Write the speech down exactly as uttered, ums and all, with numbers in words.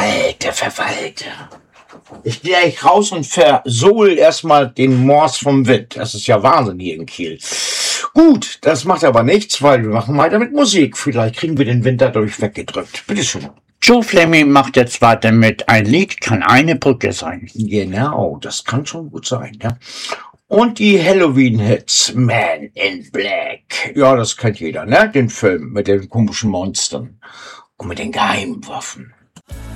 Verwalter, Verwalter. Ich gehe gleich raus und versohl erstmal den Mors vom Wind. Das ist ja Wahnsinn hier in Kiel. Gut, das macht aber nichts, weil wir machen weiter mit Musik. Vielleicht kriegen wir den Wind dadurch weggedrückt. Bitteschön. Joe Fleming macht jetzt weiter mit Ein Lied kann eine Brücke sein. Genau, das kann schon gut sein, ja. Und die Halloween-Hits Man in Black. Ja, das kennt jeder, ne? Den Film mit den komischen Monstern und mit den geheimen Waffen.